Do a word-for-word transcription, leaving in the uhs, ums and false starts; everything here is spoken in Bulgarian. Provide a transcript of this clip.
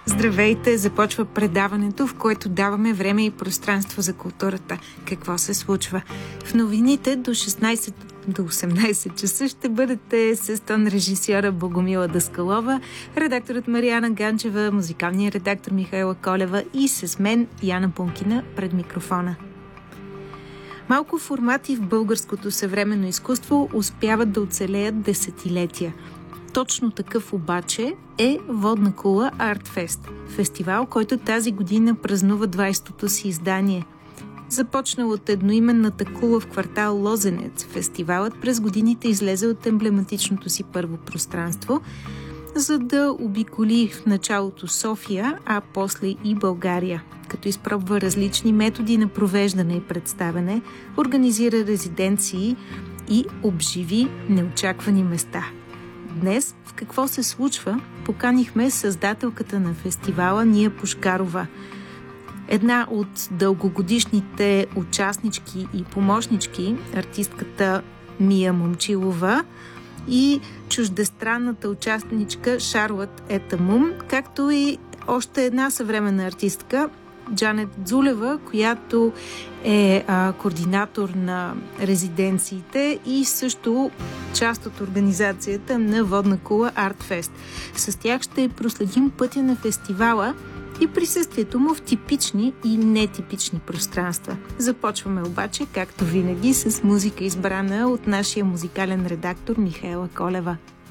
Здравейте! Започва предаването, в което даваме време и пространство за културата. Какво се случва? В новините до шестнайсет до осемнайсет часа ще бъдете с тон режисьора Богомила Даскалова, редакторът Мариана Ганчева, музикалният редактор Михаела Колева и с мен Яна Пункина пред микрофона. Малко формати в българското съвременно изкуство успяват да оцелеят десетилетия. Точно такъв обаче е Водна кула Артфест, фестивал, който тази година празнува двайсетото си издание. Започнал от едноименната кула в квартал Лозенец, фестивалът през годините излезе от емблематичното си първо пространство, за да обиколи в началото София, а после и България, като изпробва различни методи на провеждане и представяне, организира резиденции и обживи неочаквани места. Днес в Какво се случва поканихме създателката на фестивала Ния Пушкарова, една от дългогодишните участнички и помощнички, артистката Мия Момчилова и чуждестранната участничка Шарлот Етамум, както и още една съвременна артистка Джанет Дзулева, която е а, координатор на резиденциите и също част от организацията на Водна кула Артфест. С тях ще проследим пътя на фестивала и присъствието му в типични и нетипични пространства. Започваме обаче, както винаги, с музика, избрана от нашия музикален редактор Михаела Колева.